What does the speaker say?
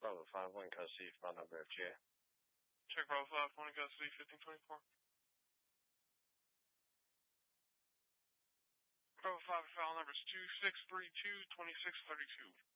Bravo 5-1 custody, file number FJ. Check Bravo 5-1 custody, 1524. Bravo 5 file numbers 2632, 2632.